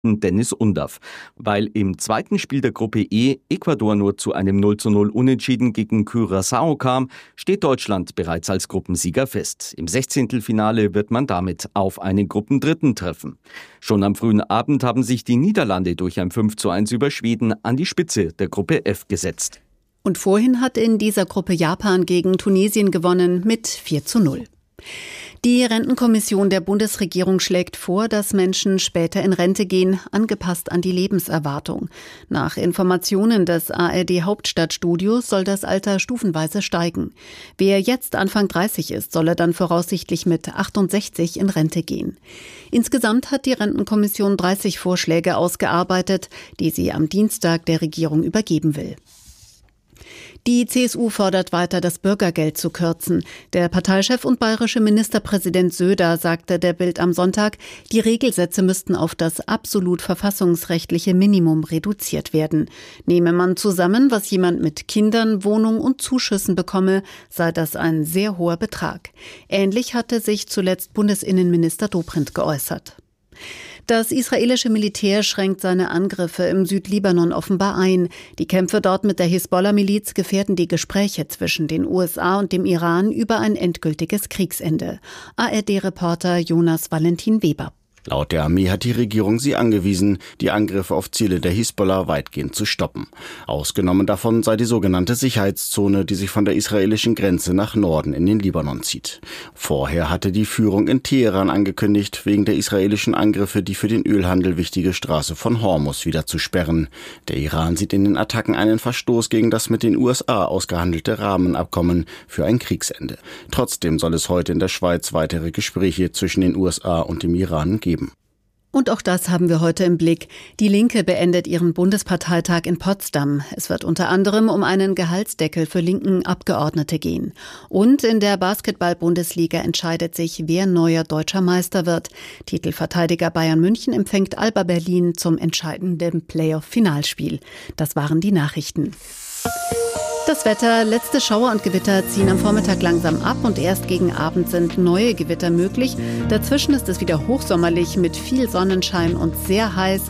Dennis Undaff. Weil im zweiten Spiel der Gruppe E Ecuador nur zu einem 0:0 Unentschieden gegen Curaçao kam, steht Deutschland bereits als Gruppensieger fest. Im 16. Finale wird man damit auf einen Gruppendritten treffen. Schon am frühen Abend haben sich die Niederlande durch ein 5:1 über Schweden an die Spitze der Gruppe F gesetzt. Und vorhin hat in dieser Gruppe Japan gegen Tunesien gewonnen mit 4:0. Die Rentenkommission der Bundesregierung schlägt vor, dass Menschen später in Rente gehen, angepasst an die Lebenserwartung. Nach Informationen des ARD-Hauptstadtstudios soll das Alter stufenweise steigen. Wer jetzt Anfang 30 ist, solle dann voraussichtlich mit 68 in Rente gehen. Insgesamt hat die Rentenkommission 30 Vorschläge ausgearbeitet, die sie am Dienstag der Regierung übergeben will. Die CSU fordert weiter, das Bürgergeld zu kürzen. Der Parteichef und bayerische Ministerpräsident Söder sagte der Bild am Sonntag, die Regelsätze müssten auf das absolut verfassungsrechtliche Minimum reduziert werden. Nehme man zusammen, was jemand mit Kindern, Wohnung und Zuschüssen bekomme, sei das ein sehr hoher Betrag. Ähnlich hatte sich zuletzt Bundesinnenminister Dobrindt geäußert. Das israelische Militär schränkt seine Angriffe im Südlibanon offenbar ein. Die Kämpfe dort mit der Hisbollah-Miliz gefährden die Gespräche zwischen den USA und dem Iran über ein endgültiges Kriegsende. ARD-Reporter Jonas Valentin Weber. Laut der Armee hat die Regierung sie angewiesen, die Angriffe auf Ziele der Hisbollah weitgehend zu stoppen. Ausgenommen davon sei die sogenannte Sicherheitszone, die sich von der israelischen Grenze nach Norden in den Libanon zieht. Vorher hatte die Führung in Teheran angekündigt, wegen der israelischen Angriffe die für den Ölhandel wichtige Straße von Hormuz wieder zu sperren. Der Iran sieht in den Attacken einen Verstoß gegen das mit den USA ausgehandelte Rahmenabkommen für ein Kriegsende. Trotzdem soll es heute in der Schweiz weitere Gespräche zwischen den USA und dem Iran geben. Und auch das haben wir heute im Blick. Die Linke beendet ihren Bundesparteitag in Potsdam. Es wird unter anderem um einen Gehaltsdeckel für linken Abgeordnete gehen. Und in der Basketball-Bundesliga entscheidet sich, wer neuer deutscher Meister wird. Titelverteidiger Bayern München empfängt Alba Berlin zum entscheidenden Playoff-Finalspiel. Das waren die Nachrichten. Das Wetter, letzte Schauer und Gewitter ziehen am Vormittag langsam ab und erst gegen Abend sind neue Gewitter möglich. Dazwischen ist es wieder hochsommerlich mit viel Sonnenschein und sehr heiß,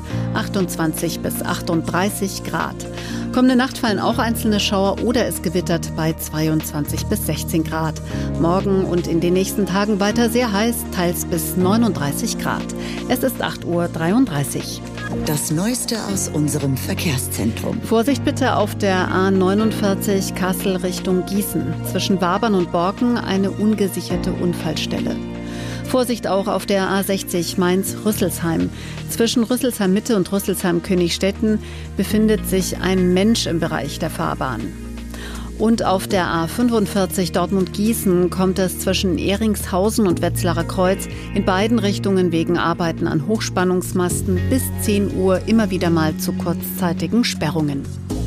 28 bis 38 Grad. Kommende Nacht fallen auch einzelne Schauer oder es gewittert bei 22 bis 16 Grad. Morgen und in den nächsten Tagen weiter sehr heiß, teils bis 39 Grad. Es ist 8:33 Uhr. Das Neueste aus unserem Verkehrszentrum. Vorsicht bitte auf der A49 Kassel Richtung Gießen. Zwischen Wabern und Borken eine ungesicherte Unfallstelle. Vorsicht auch auf der A60 Mainz-Rüsselsheim. Zwischen Rüsselsheim-Mitte und Rüsselsheim-Königstetten befindet sich ein Mensch im Bereich der Fahrbahn. Und auf der A45 Dortmund-Gießen kommt es zwischen Ehringshausen und Wetzlarer Kreuz in beiden Richtungen wegen Arbeiten an Hochspannungsmasten bis 10 Uhr immer wieder mal zu kurzzeitigen Sperrungen.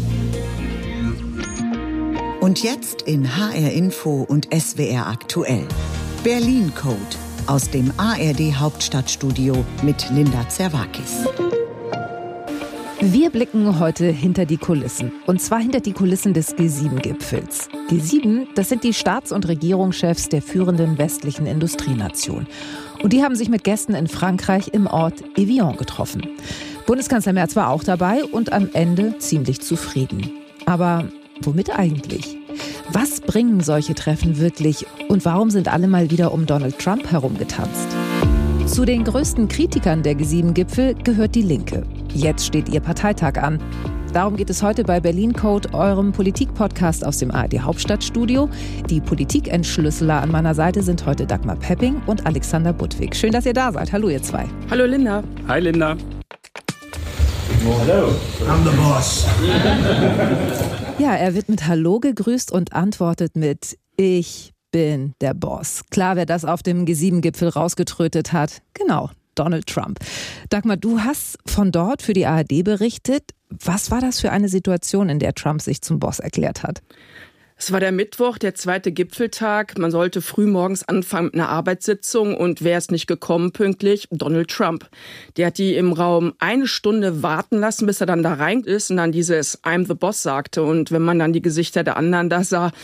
Und jetzt in HR Info und SWR aktuell. Berlin Code aus dem ARD Hauptstadtstudio mit Linda Zerwakis. Wir blicken heute hinter die Kulissen. Und zwar hinter die Kulissen des G7-Gipfels. G7, das sind die Staats- und Regierungschefs der führenden westlichen Industrienationen. Und die haben sich mit Gästen in Frankreich im Ort Evian getroffen. Bundeskanzler Merz war auch dabei und am Ende ziemlich zufrieden. Aber womit eigentlich? Was bringen solche Treffen wirklich? Und warum sind alle mal wieder um Donald Trump herumgetanzt? Zu den größten Kritikern der G7-Gipfel gehört die Linke. Jetzt steht ihr Parteitag an. Darum geht es heute bei Berlin Code, eurem Politik-Podcast aus dem ARD Hauptstadtstudio. Die Politikentschlüsseler an meiner Seite sind heute Dagmar Pepping und Alexander Budwig. Schön, dass ihr da seid. Hallo ihr zwei. Hallo Linda. Hi Linda. Hello, I'm the boss. Ja, er wird mit Hallo gegrüßt und antwortet mit Ich bin der Boss. Klar, wer das auf dem G7-Gipfel rausgetrötet hat. Genau, Donald Trump. Dagmar, du hast von dort für die ARD berichtet. Was war das für eine Situation, in der Trump sich zum Boss erklärt hat? Es war der Mittwoch, der zweite Gipfeltag. Man sollte früh morgens anfangen mit einer Arbeitssitzung. Und wer ist nicht gekommen pünktlich? Donald Trump. Der hat die im Raum 1 Stunde warten lassen, bis er dann da rein ist und dann dieses I'm the Boss sagte. Und wenn man dann die Gesichter der anderen da sah,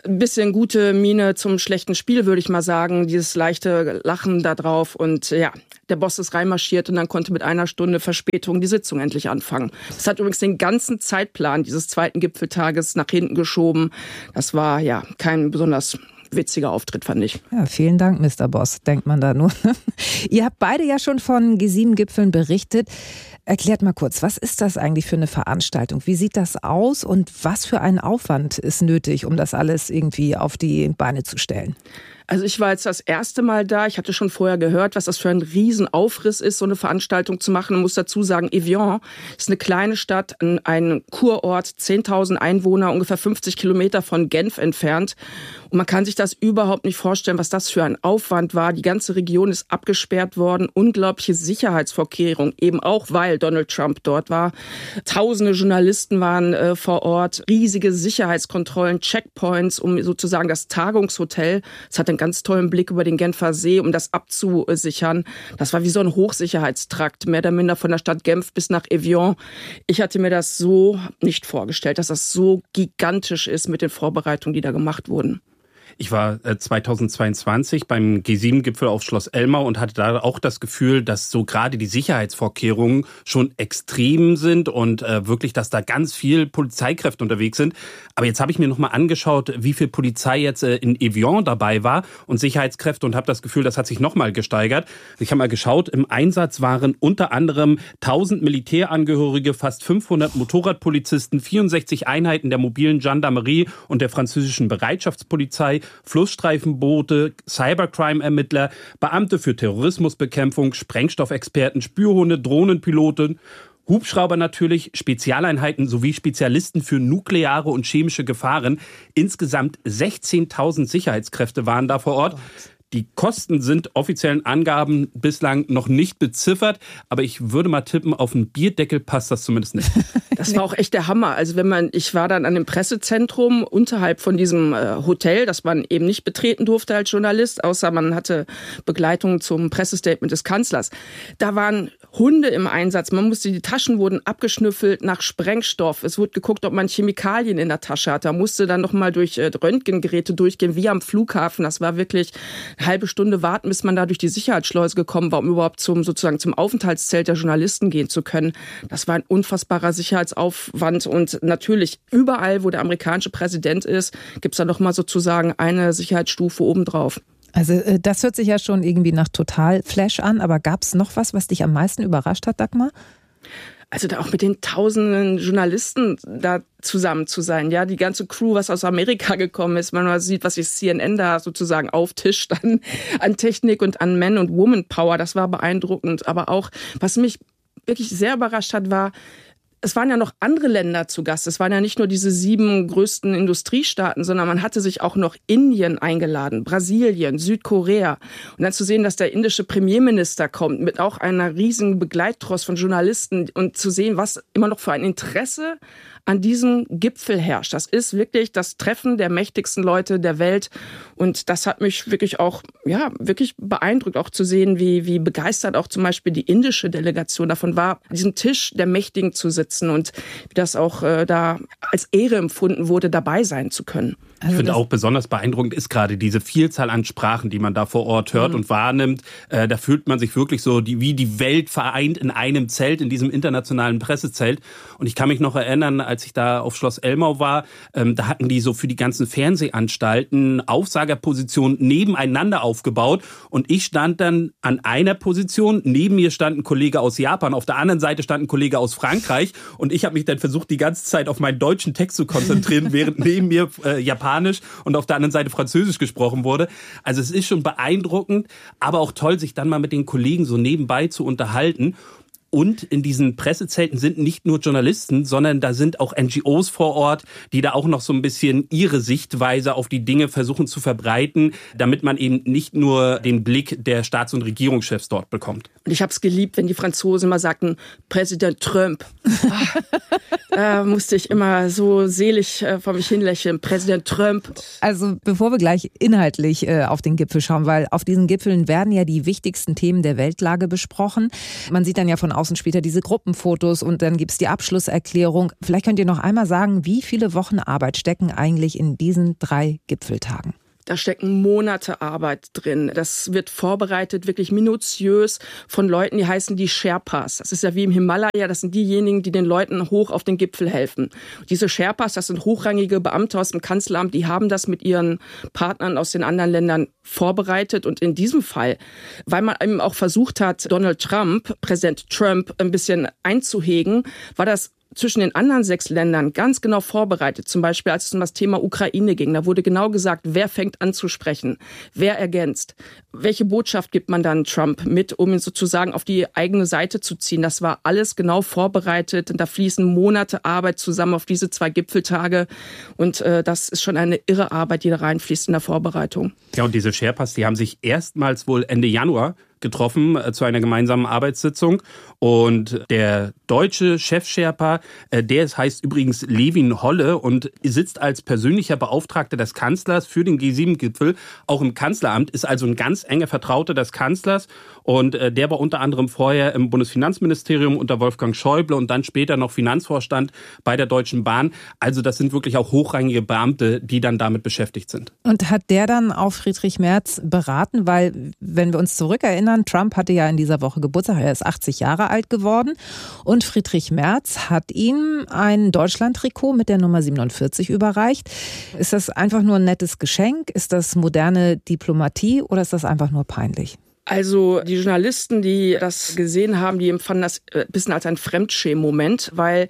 Ein bisschen gute Miene zum schlechten Spiel, würde ich mal sagen. Dieses leichte Lachen da drauf. Und ja, der Boss ist reinmarschiert und dann konnte mit 1 Stunde Verspätung die Sitzung endlich anfangen. Das hat übrigens den ganzen Zeitplan dieses zweiten Gipfeltages nach hinten geschoben. Das war ja kein besonders witziger Auftritt, fand ich. Ja, vielen Dank, Mr. Boss, denkt man da nur. Ihr habt beide ja schon von G7-Gipfeln berichtet. Erklärt mal kurz, was ist das eigentlich für eine Veranstaltung? Wie sieht das aus und was für ein Aufwand ist nötig, um das alles irgendwie auf die Beine zu stellen? Also ich war jetzt das erste Mal da. Ich hatte schon vorher gehört, was das für ein Riesenaufriss ist, so eine Veranstaltung zu machen. Ich muss dazu sagen, Evian ist eine kleine Stadt, ein Kurort, 10.000 Einwohner, ungefähr 50 Kilometer von Genf entfernt. Und man kann sich das überhaupt nicht vorstellen, was das für ein Aufwand war. Die ganze Region ist abgesperrt worden. Unglaubliche Sicherheitsvorkehrungen, eben auch, weil Donald Trump dort war. Tausende Journalisten waren vor Ort. Riesige Sicherheitskontrollen, Checkpoints, um sozusagen das Tagungshotel, es hat einen ganz tollen Blick über den Genfer See, um das abzusichern. Das war wie so ein Hochsicherheitstrakt, mehr oder minder von der Stadt Genf bis nach Evian. Ich hatte mir das so nicht vorgestellt, dass das so gigantisch ist mit den Vorbereitungen, die da gemacht wurden. Ich war 2022 beim G7-Gipfel auf Schloss Elmau und hatte da auch das Gefühl, dass so gerade die Sicherheitsvorkehrungen schon extrem sind und wirklich, dass da ganz viel Polizeikräfte unterwegs sind. Aber jetzt habe ich mir nochmal angeschaut, wie viel Polizei jetzt in Evian dabei war und Sicherheitskräfte und habe das Gefühl, das hat sich nochmal gesteigert. Ich habe mal geschaut, im Einsatz waren unter anderem 1000 Militärangehörige, fast 500 Motorradpolizisten, 64 Einheiten der mobilen Gendarmerie und der französischen Bereitschaftspolizei, Flussstreifenboote, Cybercrime-Ermittler, Beamte für Terrorismusbekämpfung, Sprengstoffexperten, Spürhunde, Drohnenpiloten, Hubschrauber natürlich, Spezialeinheiten sowie Spezialisten für nukleare und chemische Gefahren. Insgesamt 16.000 Sicherheitskräfte waren da vor Ort. Die Kosten sind offiziellen Angaben bislang noch nicht beziffert, aber ich würde mal tippen, auf einen Bierdeckel passt das zumindest nicht. Das war auch echt der Hammer. Also ich war dann an dem Pressezentrum unterhalb von diesem Hotel, das man eben nicht betreten durfte als Journalist, außer man hatte Begleitung zum Pressestatement des Kanzlers. Da waren Hunde im Einsatz. Die Taschen wurden abgeschnüffelt nach Sprengstoff. Es wurde geguckt, ob man Chemikalien in der Tasche hat. Da musste dann noch mal durch Röntgengeräte durchgehen, wie am Flughafen. Das war wirklich eine halbe Stunde warten, bis man da durch die Sicherheitsschleuse gekommen war, um überhaupt zum Aufenthaltszelt der Journalisten gehen zu können. Das war ein unfassbarer Sicherheitsaufwand und natürlich überall, wo der amerikanische Präsident ist, gibt's da noch mal sozusagen eine Sicherheitsstufe obendrauf. Also das hört sich ja schon irgendwie nach Total-Flash an, aber gab es noch was dich am meisten überrascht hat, Dagmar? Also da auch mit den tausenden Journalisten da zusammen zu sein, ja, die ganze Crew, was aus Amerika gekommen ist, man sieht, was sich CNN da sozusagen auftischt an Technik und an Man- und Woman-Power, das war beeindruckend, aber auch, was mich wirklich sehr überrascht hat, war, es waren ja noch andere Länder zu Gast. Es waren ja nicht nur diese 7 größten Industriestaaten, sondern man hatte sich auch noch Indien eingeladen, Brasilien, Südkorea. Und dann zu sehen, dass der indische Premierminister kommt mit auch einer riesigen Begleittross von Journalisten und zu sehen, was immer noch für ein Interesse an diesem Gipfel herrscht. Das ist wirklich das Treffen der mächtigsten Leute der Welt. Und das hat mich wirklich auch, ja, wirklich beeindruckt, auch zu sehen, wie begeistert auch zum Beispiel die indische Delegation davon war, an diesem Tisch der Mächtigen zu sitzen und wie das auch da als Ehre empfunden wurde, dabei sein zu können. Ich finde auch besonders beeindruckend ist gerade diese Vielzahl an Sprachen, die man da vor Ort hört und wahrnimmt. Da fühlt man sich wirklich so wie die Welt vereint in einem Zelt, in diesem internationalen Pressezelt. Und ich kann mich noch erinnern, als ich da auf Schloss Elmau war, da hatten die so für die ganzen Fernsehanstalten Aufsagerpositionen nebeneinander aufgebaut. Und ich stand dann an einer Position, neben mir stand ein Kollege aus Japan, auf der anderen Seite stand ein Kollege aus Frankreich. Und ich habe mich dann versucht, die ganze Zeit auf meinen deutschen Text zu konzentrieren, während neben mir Japanisch und auf der anderen Seite Französisch gesprochen wurde. Also es ist schon beeindruckend, aber auch toll, sich dann mal mit den Kollegen so nebenbei zu unterhalten. Und in diesen Pressezelten sind nicht nur Journalisten, sondern da sind auch NGOs vor Ort, die da auch noch so ein bisschen ihre Sichtweise auf die Dinge versuchen zu verbreiten, damit man eben nicht nur den Blick der Staats- und Regierungschefs dort bekommt. Und ich habe es geliebt, wenn die Franzosen immer sagten, Präsident Trump. Da musste ich immer so selig vor mich hinlächeln. Präsident Trump. Also bevor wir gleich inhaltlich auf den Gipfel schauen, weil auf diesen Gipfeln werden ja die wichtigsten Themen der Weltlage besprochen. Man sieht dann ja von außen später diese Gruppenfotos und dann gibt es die Abschlusserklärung. Vielleicht könnt ihr noch einmal sagen, wie viele Wochen Arbeit stecken eigentlich in diesen 3 Gipfeltagen? Da stecken Monate Arbeit drin. Das wird vorbereitet, wirklich minutiös von Leuten, die heißen die Sherpas. Das ist ja wie im Himalaya, das sind diejenigen, die den Leuten hoch auf den Gipfel helfen. Diese Sherpas, das sind hochrangige Beamte aus dem Kanzleramt, die haben das mit ihren Partnern aus den anderen Ländern vorbereitet. Und in diesem Fall, weil man eben auch versucht hat, Präsident Trump ein bisschen einzuhegen, war das zwischen den anderen 6 Ländern ganz genau vorbereitet. Zum Beispiel, als es um das Thema Ukraine ging. Da wurde genau gesagt, wer fängt an zu sprechen, wer ergänzt. Welche Botschaft gibt man dann Trump mit, um ihn sozusagen auf die eigene Seite zu ziehen? Das war alles genau vorbereitet. Und da fließen Monate Arbeit zusammen auf diese 2 Gipfeltage. Und das ist schon eine irre Arbeit, die da reinfließt in der Vorbereitung. Ja, und diese Sherpas, die haben sich erstmals wohl Ende Januar getroffen zu einer gemeinsamen Arbeitssitzung. Und der deutsche Chef-Sherpa, heißt übrigens Levin Holle und sitzt als persönlicher Beauftragter des Kanzlers für den G7-Gipfel, auch im Kanzleramt, ist also ein ganz enger Vertrauter des Kanzlers. Und der war unter anderem vorher im Bundesfinanzministerium unter Wolfgang Schäuble und dann später noch Finanzvorstand bei der Deutschen Bahn. Also das sind wirklich auch hochrangige Beamte, die dann damit beschäftigt sind. Und hat der dann auch Friedrich Merz beraten? Weil, wenn wir uns zurückerinnern, Trump hatte ja in dieser Woche Geburtstag, er ist 80 Jahre alt geworden und Friedrich Merz hat ihm ein Deutschland-Trikot mit der Nummer 47 überreicht. Ist das einfach nur ein nettes Geschenk? Ist das moderne Diplomatie oder ist das einfach nur peinlich? Also die Journalisten, die das gesehen haben, die empfanden das ein bisschen als ein Fremdschämen-Moment, weil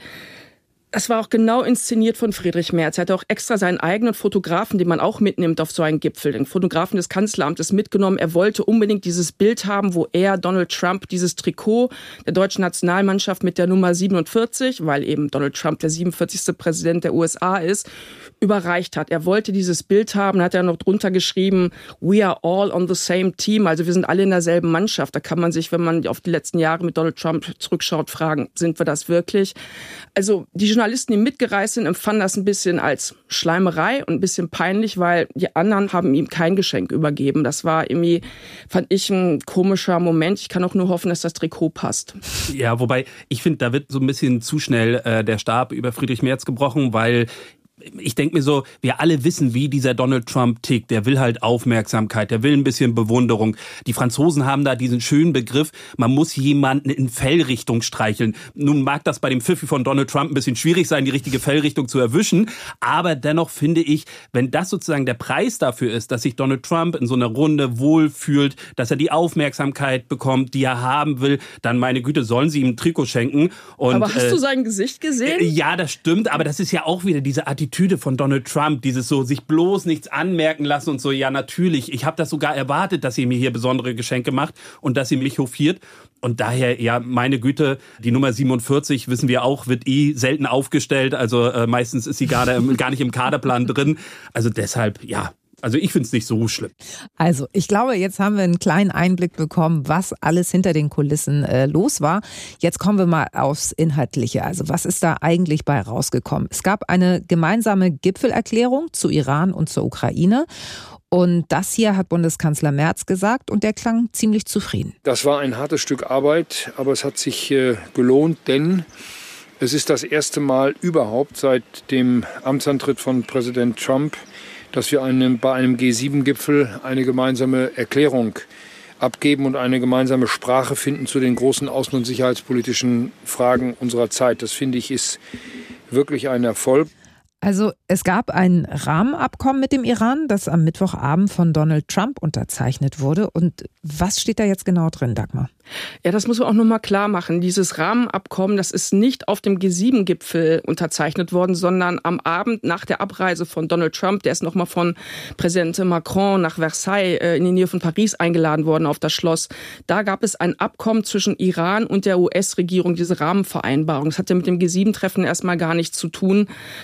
das war auch genau inszeniert von Friedrich Merz. Er hat auch extra seinen eigenen Fotografen, den man auch mitnimmt auf so einen Gipfel, den Fotografen des Kanzleramtes mitgenommen. Er wollte unbedingt dieses Bild haben, wo er, Donald Trump, dieses Trikot der deutschen Nationalmannschaft mit der Nummer 47, weil eben Donald Trump der 47. Präsident der USA ist, überreicht hat. Er wollte dieses Bild haben, hat er noch drunter geschrieben, we are all on the same team, also wir sind alle in derselben Mannschaft. Da kann man sich, wenn man auf die letzten Jahre mit Donald Trump zurückschaut, fragen, sind wir das wirklich? Also die Journalisten, die mitgereist sind, empfanden das ein bisschen als Schleimerei und ein bisschen peinlich, weil die anderen haben ihm kein Geschenk übergeben. Das war irgendwie, fand ich, ein komischer Moment. Ich kann auch nur hoffen, dass das Trikot passt. Ja, wobei ich finde, da wird so ein bisschen zu schnell der Stab über Friedrich Merz gebrochen, weil ich denke mir so, wir alle wissen, wie dieser Donald Trump tickt. Der will halt Aufmerksamkeit, der will ein bisschen Bewunderung. Die Franzosen haben da diesen schönen Begriff, man muss jemanden in Fellrichtung streicheln. Nun mag das bei dem Pfiffi von Donald Trump ein bisschen schwierig sein, die richtige Fellrichtung zu erwischen. Aber dennoch finde ich, wenn das sozusagen der Preis dafür ist, dass sich Donald Trump in so einer Runde wohlfühlt, dass er die Aufmerksamkeit bekommt, die er haben will, dann meine Güte, sollen sie ihm ein Trikot schenken. Und, aber hast du sein Gesicht gesehen? Ja, das stimmt, aber das ist ja auch wieder diese Attitüde von Donald Trump, dieses so, sich bloß nichts anmerken lassen und so, ja natürlich, ich habe das sogar erwartet, dass ihr mir hier besondere Geschenke macht und dass ihr mich hofiert. Und daher, ja, meine Güte, die Nummer 47, wissen wir auch, wird selten aufgestellt, also meistens ist sie gar nicht im Kaderplan drin. Also deshalb, ja. Also ich finde es nicht so schlimm. Also ich glaube, jetzt haben wir einen kleinen Einblick bekommen, was alles hinter den Kulissen los war. Jetzt kommen wir mal aufs Inhaltliche. Also was ist da eigentlich bei rausgekommen? Es gab eine gemeinsame Gipfelerklärung zu Iran und zur Ukraine. Und das hier hat Bundeskanzler Merz gesagt und der klang ziemlich zufrieden. Das war ein hartes Stück Arbeit, aber es hat sich gelohnt, denn es ist das erste Mal überhaupt seit dem Amtsantritt von Präsident Trump, dass wir bei einem G7-Gipfel eine gemeinsame Erklärung abgeben und eine gemeinsame Sprache finden zu den großen außen- und sicherheitspolitischen Fragen unserer Zeit. Das, finde ich, ist wirklich ein Erfolg. Also es gab ein Rahmenabkommen mit dem Iran, das am Mittwochabend von Donald Trump unterzeichnet wurde. Und was steht da jetzt genau drin, Dagmar? Ja, das muss man auch nochmal klar machen. Dieses Rahmenabkommen, das ist nicht auf dem G7-Gipfel unterzeichnet worden, sondern am Abend nach der Abreise von Donald Trump. Der ist nochmal von Präsident Macron nach Versailles in die Nähe von Paris eingeladen worden auf das Schloss. Da gab es ein Abkommen zwischen Iran und der US-Regierung, diese Rahmenvereinbarung. Das hat ja mit dem G7-Treffen erstmal gar nichts zu tun. Das ist dann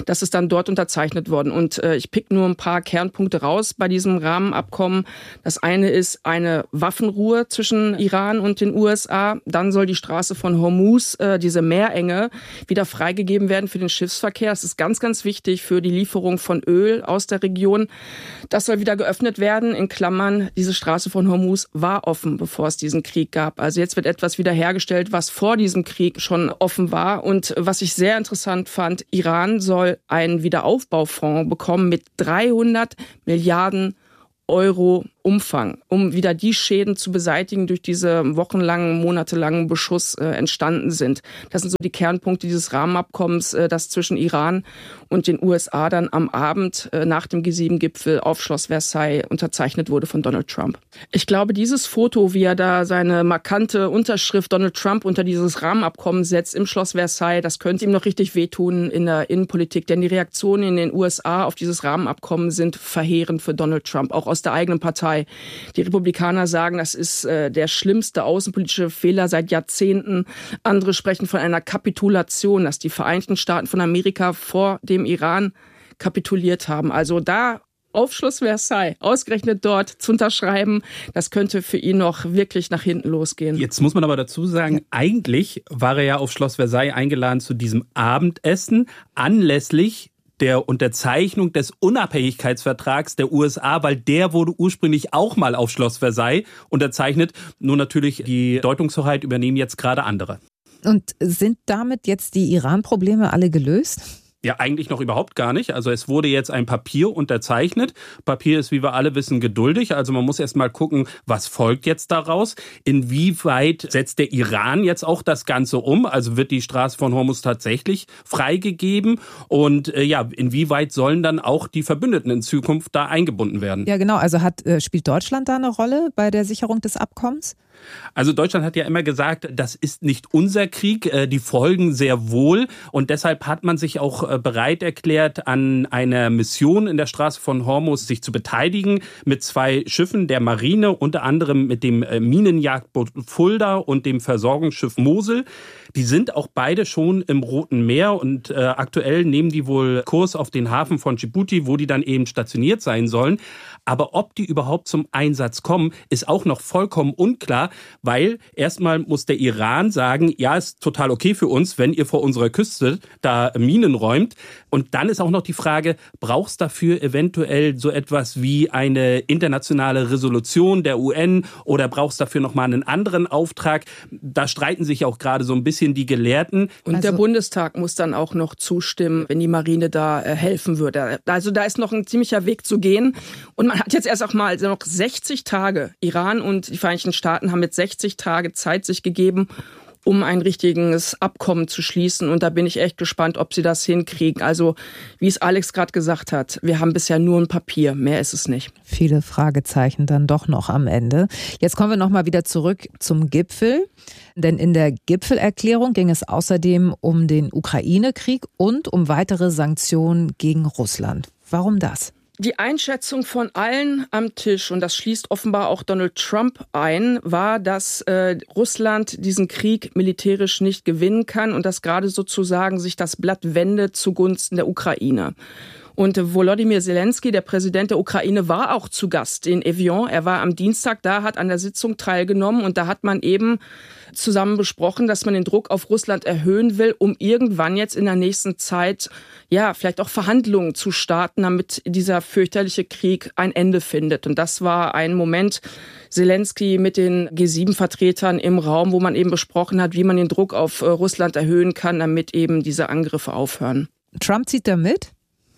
dann dort unterzeichnet worden. Und ich pick nur ein paar Kernpunkte raus bei diesem Rahmenabkommen. Das eine ist eine Waffenruhe zwischen Iran und den USA. Dann soll die Straße von Hormuz, diese Meerenge, wieder freigegeben werden für den Schiffsverkehr. Das ist ganz, ganz wichtig für die Lieferung von Öl aus der Region. Das soll wieder geöffnet werden. In Klammern, diese Straße von Hormuz war offen, bevor es diesen Krieg gab. Also jetzt wird etwas wiederhergestellt, was vor diesem Krieg schon offen war. Und was ich sehr interessant fand, Iran soll einen Wiederaufbaufonds bekommen mit 300 Milliarden Euro Umfang, um wieder die Schäden zu beseitigen, durch diese wochenlangen, monatelangen Beschuss entstanden sind. Das sind so die Kernpunkte dieses Rahmenabkommens, das zwischen Iran und den USA dann am Abend nach dem G7-Gipfel auf Schloss Versailles unterzeichnet wurde von Donald Trump. Ich glaube, dieses Foto, wie er da seine markante Unterschrift Donald Trump unter dieses Rahmenabkommen setzt im Schloss Versailles, das könnte ihm noch richtig wehtun in der Innenpolitik, denn die Reaktionen in den USA auf dieses Rahmenabkommen sind verheerend für Donald Trump, auch aus der eigenen Partei. Die Republikaner sagen, das ist der schlimmste außenpolitische Fehler seit Jahrzehnten. Andere sprechen von einer Kapitulation, dass die Vereinigten Staaten von Amerika vor dem Iran kapituliert haben. Also da auf Schloss Versailles, ausgerechnet dort zu unterschreiben, das könnte für ihn noch wirklich nach hinten losgehen. Jetzt muss man aber dazu sagen, eigentlich war er ja auf Schloss Versailles eingeladen zu diesem Abendessen anlässlich der Unterzeichnung des Unabhängigkeitsvertrags der USA, weil der wurde ursprünglich auch mal auf Schloss Versailles unterzeichnet. Nur natürlich die Deutungshoheit übernehmen jetzt gerade andere. Und sind damit jetzt die Iran-Probleme alle gelöst? Ja, eigentlich noch überhaupt gar nicht. Also es wurde jetzt ein Papier unterzeichnet. Papier ist, wie wir alle wissen, geduldig. Also man muss erst mal gucken, was folgt jetzt daraus. Inwieweit setzt der Iran jetzt auch das Ganze um? Also wird die Straße von Hormuz tatsächlich freigegeben? Und inwieweit sollen dann auch die Verbündeten in Zukunft da eingebunden werden? Ja, genau. Also spielt Deutschland da eine Rolle bei der Sicherung des Abkommens? Also Deutschland hat ja immer gesagt, das ist nicht unser Krieg, die Folgen sehr wohl. Und deshalb hat man sich auch bereit erklärt, an einer Mission in der Straße von Hormuz sich zu beteiligen mit 2 Schiffen der Marine, unter anderem mit dem Minenjagdboot Fulda und dem Versorgungsschiff Mosel. Die sind auch beide schon im Roten Meer und aktuell nehmen die wohl Kurs auf den Hafen von Djibouti, wo die dann eben stationiert sein sollen. Aber ob die überhaupt zum Einsatz kommen, ist auch noch vollkommen unklar, weil erstmal muss der Iran sagen, ja, ist total okay für uns, wenn ihr vor unserer Küste da Minen räumt. Und dann ist auch noch die Frage, braucht es dafür eventuell so etwas wie eine internationale Resolution der UN oder braucht es dafür nochmal einen anderen Auftrag? Da streiten sich auch gerade so ein bisschen die Gelehrten. Und der Bundestag muss dann auch noch zustimmen, wenn die Marine da helfen würde. Also da ist noch ein ziemlicher Weg zu gehen. Und man hat jetzt erst auch mal noch 60 Tage. Iran und die Vereinigten Staaten haben jetzt 60 Tage Zeit sich gegeben, um ein richtiges Abkommen zu schließen. Und da bin ich echt gespannt, ob sie das hinkriegen. Also, wie es Alex gerade gesagt hat, wir haben bisher nur ein Papier, mehr ist es nicht. Viele Fragezeichen dann doch noch am Ende. Jetzt kommen wir nochmal wieder zurück zum Gipfel. Denn in der Gipfelerklärung ging es außerdem um den Ukraine-Krieg und um weitere Sanktionen gegen Russland. Warum das? Die Einschätzung von allen am Tisch, und das schließt offenbar auch Donald Trump ein, war, dass Russland diesen Krieg militärisch nicht gewinnen kann und dass gerade sozusagen sich das Blatt wendet zugunsten der Ukraine. Und Volodymyr Zelensky, der Präsident der Ukraine, war auch zu Gast in Evian. Er war am Dienstag da, hat an der Sitzung teilgenommen und da hat man eben zusammen besprochen, dass man den Druck auf Russland erhöhen will, um irgendwann jetzt in der nächsten Zeit vielleicht auch Verhandlungen zu starten, damit dieser fürchterliche Krieg ein Ende findet. Und das war ein Moment, Zelensky mit den G7-Vertretern im Raum, wo man eben besprochen hat, wie man den Druck auf Russland erhöhen kann, damit eben diese Angriffe aufhören. Trump zieht da mit?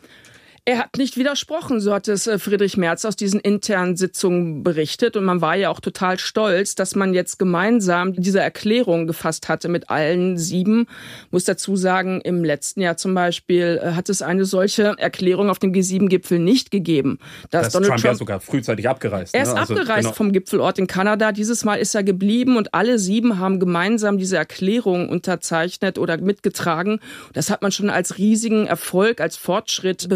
Er hat nicht widersprochen, so hat es Friedrich Merz aus diesen internen Sitzungen berichtet. Und man war ja auch total stolz, dass man jetzt gemeinsam diese Erklärung gefasst hatte mit allen 7. Muss dazu sagen, im letzten Jahr zum Beispiel hat es eine solche Erklärung auf dem G7-Gipfel nicht gegeben. Dass Donald Trump ja sogar frühzeitig abgereist. Er ist abgereist vom Gipfelort in Kanada. Dieses Mal ist er geblieben und alle 7 haben gemeinsam diese Erklärung unterzeichnet oder mitgetragen. Das hat man schon als riesigen Erfolg, als Fortschritt bewertet.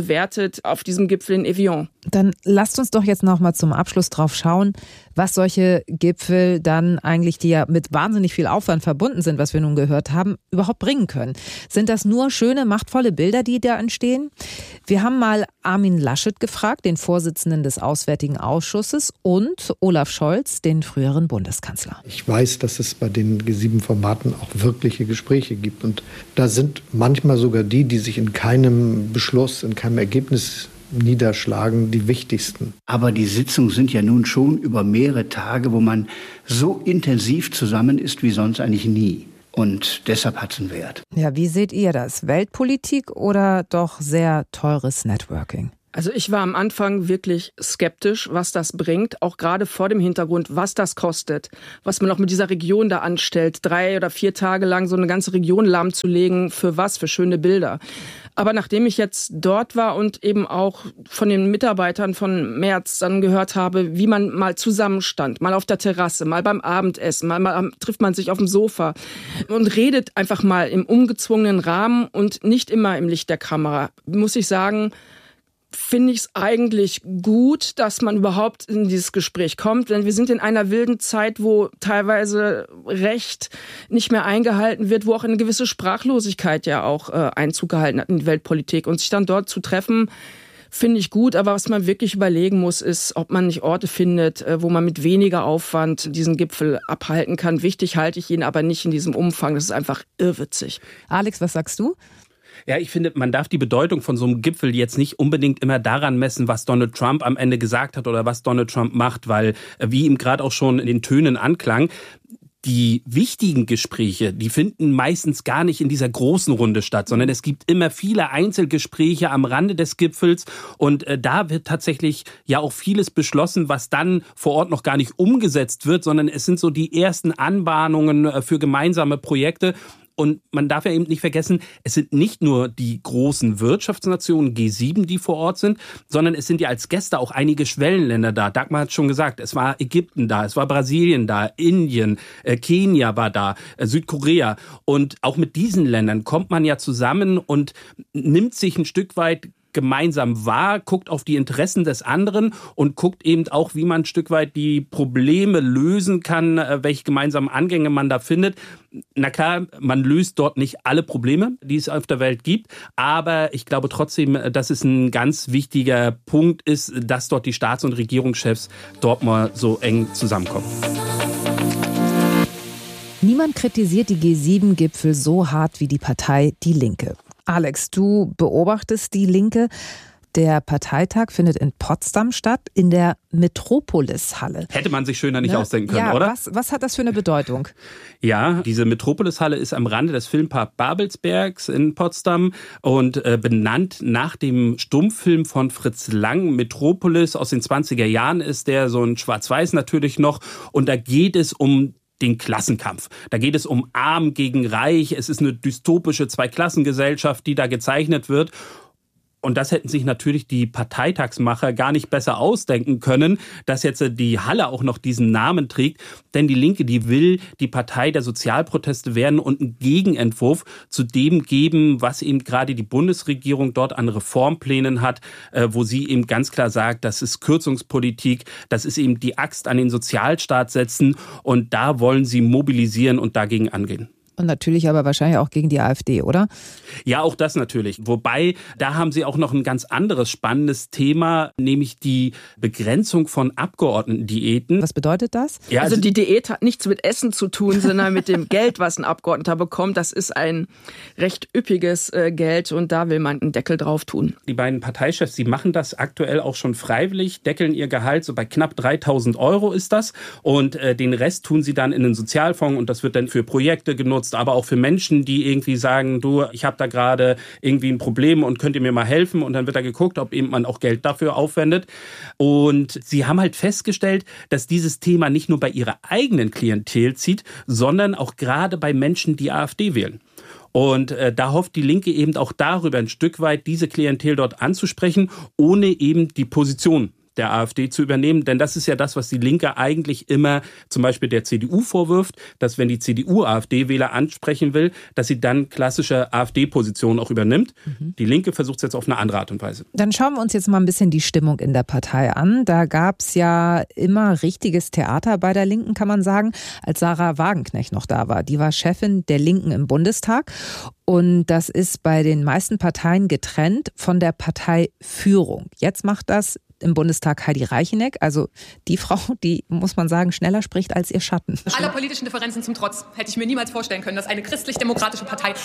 erwartet auf diesem Gipfel in Evian. Dann lasst uns doch jetzt noch mal zum Abschluss drauf schauen, was solche Gipfel dann eigentlich, die ja mit wahnsinnig viel Aufwand verbunden sind, was wir nun gehört haben, überhaupt bringen können. Sind das nur schöne, machtvolle Bilder, die da entstehen? Wir haben mal Armin Laschet gefragt, den Vorsitzenden des Auswärtigen Ausschusses, und Olaf Scholz, den früheren Bundeskanzler. Ich weiß, dass es bei den G7-Formaten auch wirkliche Gespräche gibt. Und da sind manchmal sogar die sich in keinem Beschluss, in keinem Ergebnis niederschlagen, die wichtigsten. Aber die Sitzungen sind ja nun schon über mehrere Tage, wo man so intensiv zusammen ist wie sonst eigentlich nie. Und deshalb hat es einen Wert. Ja, wie seht ihr das? Weltpolitik oder doch sehr teures Networking? Also ich war am Anfang wirklich skeptisch, was das bringt, auch gerade vor dem Hintergrund, was das kostet, was man auch mit dieser Region da anstellt, 3 oder 4 Tage lang so eine ganze Region lahmzulegen, für was, für schöne Bilder. Aber nachdem ich jetzt dort war und eben auch von den Mitarbeitern von Merz dann gehört habe, wie man mal zusammenstand, mal auf der Terrasse, mal beim Abendessen, mal trifft man sich auf dem Sofa und redet einfach mal im ungezwungenen Rahmen und nicht immer im Licht der Kamera, muss ich sagen, finde ich es eigentlich gut, dass man überhaupt in dieses Gespräch kommt. Denn wir sind in einer wilden Zeit, wo teilweise Recht nicht mehr eingehalten wird, wo auch eine gewisse Sprachlosigkeit ja auch Einzug gehalten hat in die Weltpolitik. Und sich dann dort zu treffen, finde ich gut. Aber was man wirklich überlegen muss, ist, ob man nicht Orte findet, wo man mit weniger Aufwand diesen Gipfel abhalten kann. Wichtig halte ich ihn aber nicht in diesem Umfang. Das ist einfach irrwitzig. Alex, was sagst du? Ja, ich finde, man darf die Bedeutung von so einem Gipfel jetzt nicht unbedingt immer daran messen, was Donald Trump am Ende gesagt hat oder was Donald Trump macht, weil, wie ihm gerade auch schon in den Tönen anklang, die wichtigen Gespräche, die finden meistens gar nicht in dieser großen Runde statt, sondern es gibt immer viele Einzelgespräche am Rande des Gipfels und da wird tatsächlich ja auch vieles beschlossen, was dann vor Ort noch gar nicht umgesetzt wird, sondern es sind so die ersten Anbahnungen für gemeinsame Projekte. Und man darf ja eben nicht vergessen, es sind nicht nur die großen Wirtschaftsnationen G7, die vor Ort sind, sondern es sind ja als Gäste auch einige Schwellenländer da. Dagmar hat schon gesagt, es war Ägypten da, es war Brasilien da, Indien, Kenia war da, Südkorea. Und auch mit diesen Ländern kommt man ja zusammen und nimmt sich ein Stück weit gemeinsam wahr, guckt auf die Interessen des anderen und guckt eben auch, wie man ein Stück weit die Probleme lösen kann, welche gemeinsamen Angänge man da findet. Na klar, man löst dort nicht alle Probleme, die es auf der Welt gibt, aber ich glaube trotzdem, dass es ein ganz wichtiger Punkt ist, dass dort die Staats- und Regierungschefs dort mal so eng zusammenkommen. Niemand kritisiert die G7-Gipfel so hart wie die Partei Die Linke. Alex, du beobachtest die Linke. Der Parteitag findet in Potsdam statt, in der Metropolis-Halle. Hätte man sich schöner nicht ausdenken können, ja, oder? Was hat das für eine Bedeutung? Ja, diese Metropolis-Halle ist am Rande des Filmpark Babelsbergs in Potsdam und benannt nach dem Stummfilm von Fritz Lang, Metropolis aus den 20er Jahren ist der, so ein Schwarz-Weiß natürlich noch. Und da geht es um den Klassenkampf. Da geht es um Arm gegen Reich. Es ist eine dystopische Zweiklassengesellschaft, die da gezeichnet wird. Und das hätten sich natürlich die Parteitagsmacher gar nicht besser ausdenken können, dass jetzt die Halle auch noch diesen Namen trägt. Denn die Linke, die will die Partei der Sozialproteste werden und einen Gegenentwurf zu dem geben, was eben gerade die Bundesregierung dort an Reformplänen hat, wo sie eben ganz klar sagt, das ist Kürzungspolitik, das ist eben die Axt an den Sozialstaat setzen. Und da wollen sie mobilisieren und dagegen angehen. Und natürlich aber wahrscheinlich auch gegen die AfD, oder? Ja, auch das natürlich. Wobei, da haben sie auch noch ein ganz anderes spannendes Thema, nämlich die Begrenzung von Abgeordnetendiäten. Was bedeutet das? Ja, also die Diät hat nichts mit Essen zu tun, sondern mit dem Geld, was ein Abgeordneter bekommt. Das ist ein recht üppiges Geld und da will man einen Deckel drauf tun. Die beiden Parteichefs, die machen das aktuell auch schon freiwillig, deckeln ihr Gehalt, so bei knapp 3.000 € ist das. Und den Rest tun sie dann in den Sozialfonds und das wird dann für Projekte genutzt, aber auch für Menschen, die irgendwie sagen, du, ich habe da gerade irgendwie ein Problem und könnt ihr mir mal helfen? Und dann wird da geguckt, ob eben man auch Geld dafür aufwendet. Und sie haben halt festgestellt, dass dieses Thema nicht nur bei ihrer eigenen Klientel zieht, sondern auch gerade bei Menschen, die AfD wählen. Und da hofft die Linke eben auch darüber ein Stück weit, diese Klientel dort anzusprechen, ohne eben die Position der AfD zu übernehmen. Denn das ist ja das, was die Linke eigentlich immer zum Beispiel der CDU vorwirft, dass wenn die CDU AfD-Wähler ansprechen will, dass sie dann klassische AfD-Positionen auch übernimmt. Die Linke versucht es jetzt auf eine andere Art und Weise. Dann schauen wir uns jetzt mal ein bisschen die Stimmung in der Partei an. Da gab es ja immer richtiges Theater bei der Linken, kann man sagen, als Sarah Wagenknecht noch da war. Die war Chefin der Linken im Bundestag. Und das ist bei den meisten Parteien getrennt von der Parteiführung. Jetzt macht das im Bundestag Heidi Reicheneck, also die Frau, die, muss man sagen, schneller spricht als ihr Schatten. Aller politischen Differenzen zum Trotz hätte ich mir niemals vorstellen können, dass eine christlich-demokratische Partei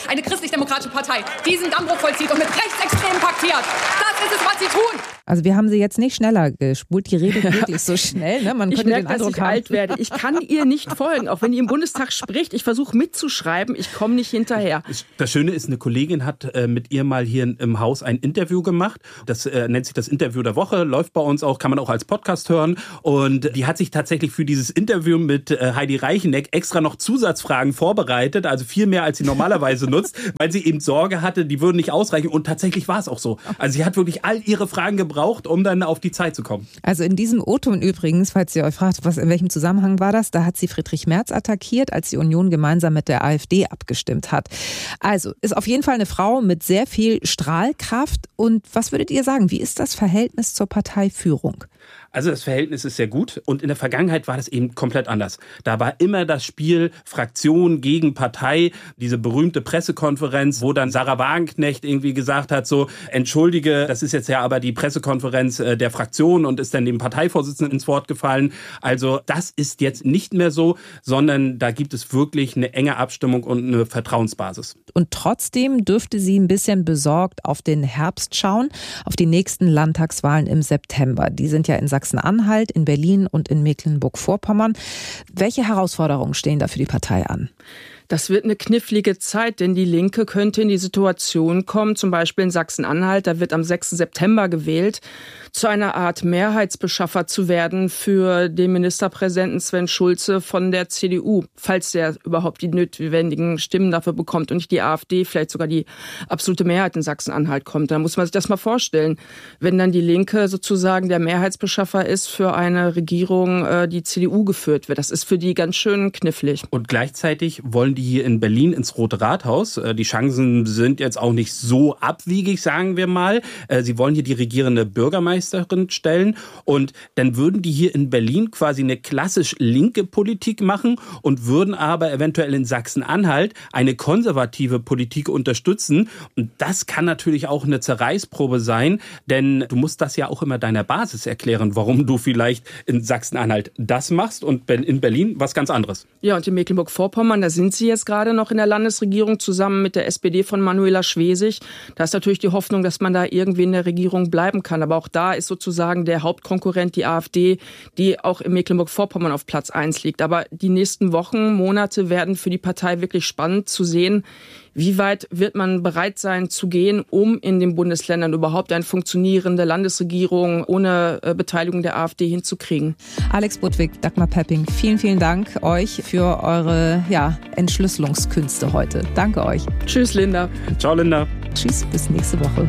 diesen Dammbruch vollzieht und mit Rechtsextremen paktiert. Das ist es, was sie tun. Also wir haben sie jetzt nicht schneller gespult, die redet wirklich so schnell. Ne? Man könnte den Eindruck dass ich alt werde. Ich kann ihr nicht folgen, auch wenn die im Bundestag spricht. Ich versuche mitzuschreiben, ich komme nicht hinterher. Das Schöne ist, eine Kollegin hat mit ihr mal hier im Haus ein Interview gemacht. Das nennt sich das Interview der Woche, läuft bei uns auch, kann man auch als Podcast hören. Und die hat sich tatsächlich für dieses Interview mit Heidi Reicheneck extra noch Zusatzfragen vorbereitet, also viel mehr, als sie normalerweise nutzt, weil sie eben Sorge hatte, die würden nicht ausreichen. Und tatsächlich war es auch so. Also sie hat wirklich all ihre Fragen gebraucht, um dann auf die Zeit zu kommen. Also in diesem O-Ton übrigens, falls ihr euch fragt, in welchem Zusammenhang war das, da hat sie Friedrich Merz attackiert, als die Union gemeinsam mit der AfD abgestimmt hat. Also ist auf jeden Fall eine Frau mit sehr viel Strahlkraft. Und was würdet ihr sagen, wie ist das Verhältnis zur Parteiführung? Also das Verhältnis ist sehr gut und in der Vergangenheit war das eben komplett anders. Da war immer das Spiel Fraktion gegen Partei, diese berühmte Pressekonferenz, wo dann Sarah Wagenknecht irgendwie gesagt hat, so entschuldige, das ist jetzt ja aber die Pressekonferenz der Fraktion und ist dann dem Parteivorsitzenden ins Wort gefallen. Also das ist jetzt nicht mehr so, sondern da gibt es wirklich eine enge Abstimmung und eine Vertrauensbasis. Und trotzdem dürfte sie ein bisschen besorgt auf den Herbst schauen, auf die nächsten Landtagswahlen im September. Die sind ja in Sachsen-Anhalt, in Berlin und in Mecklenburg-Vorpommern. Welche Herausforderungen stehen da für die Partei an? Das wird eine knifflige Zeit, denn die Linke könnte in die Situation kommen, zum Beispiel in Sachsen-Anhalt, da wird am 6. September gewählt, zu einer Art Mehrheitsbeschaffer zu werden für den Ministerpräsidenten Sven Schulze von der CDU, falls der überhaupt die notwendigen Stimmen dafür bekommt und nicht die AfD, vielleicht sogar die absolute Mehrheit in Sachsen-Anhalt kommt. Da muss man sich das mal vorstellen, wenn dann die Linke sozusagen der Mehrheitsbeschaffer ist für eine Regierung, die CDU geführt wird. Das ist für die ganz schön knifflig. Und gleichzeitig wollen die hier in Berlin ins Rote Rathaus. Die Chancen sind jetzt auch nicht so abwegig, sagen wir mal. Sie wollen hier die regierende Bürgermeisterin stellen und dann würden die hier in Berlin quasi eine klassisch linke Politik machen und würden aber eventuell in Sachsen-Anhalt eine konservative Politik unterstützen. Und das kann natürlich auch eine Zerreißprobe sein, denn du musst das ja auch immer deiner Basis erklären, warum du vielleicht in Sachsen-Anhalt das machst und in Berlin was ganz anderes. Ja, und in Mecklenburg-Vorpommern, da sind sie jetzt gerade noch in der Landesregierung zusammen mit der SPD von Manuela Schwesig. Da ist natürlich die Hoffnung, dass man da irgendwie in der Regierung bleiben kann. Aber auch da ist sozusagen der Hauptkonkurrent die AfD, die auch in Mecklenburg-Vorpommern auf Platz 1 liegt. Aber die nächsten Wochen, Monate werden für die Partei wirklich spannend zu sehen, wie weit wird man bereit sein zu gehen, um in den Bundesländern überhaupt eine funktionierende Landesregierung ohne Beteiligung der AfD hinzukriegen. Alex Budwig, Dagmar Pepping, vielen, vielen Dank euch für eure Entschlüsselungskünste heute. Danke euch. Tschüss, Linda. Ciao, Linda. Tschüss, bis nächste Woche.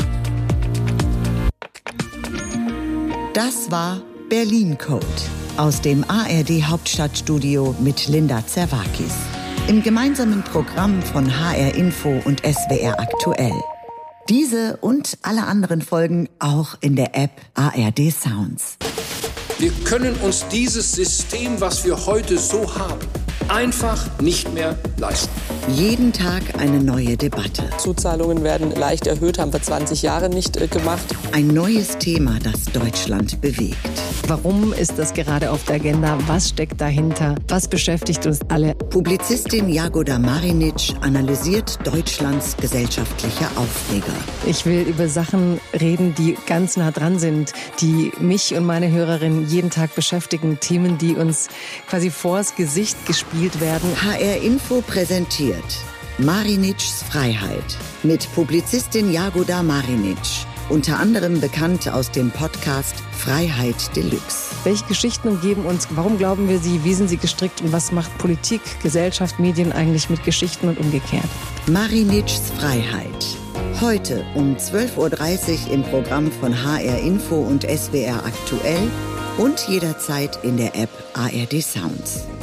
Das war Berlin Code aus dem ARD Hauptstadtstudio mit Linda Zerwakis. Im gemeinsamen Programm von HR Info und SWR Aktuell. Diese und alle anderen Folgen auch in der App ARD Sounds. Wir können uns dieses System, was wir heute so haben, einfach nicht mehr leisten. Jeden Tag eine neue Debatte. Zuzahlungen werden leicht erhöht, haben wir 20 Jahre nicht gemacht. Ein neues Thema, das Deutschland bewegt. Warum ist das gerade auf der Agenda? Was steckt dahinter? Was beschäftigt uns alle? Publizistin Jagoda Marinic analysiert Deutschlands gesellschaftliche Aufreger. Ich will über Sachen reden, die ganz nah dran sind, die mich und meine Hörerinnen jeden Tag beschäftigen. Themen, die uns quasi vors Gesicht gespielt werden. HR Info präsentiert Marinics Freiheit mit Publizistin Jagoda Marinic. Unter anderem bekannt aus dem Podcast Freiheit Deluxe. Welche Geschichten umgeben uns? Warum glauben wir sie? Wie sind sie gestrickt? Und was macht Politik, Gesellschaft, Medien eigentlich mit Geschichten und umgekehrt? Marinics Freiheit. Heute um 12:30 Uhr im Programm von HR Info und SWR Aktuell und jederzeit in der App ARD Sounds.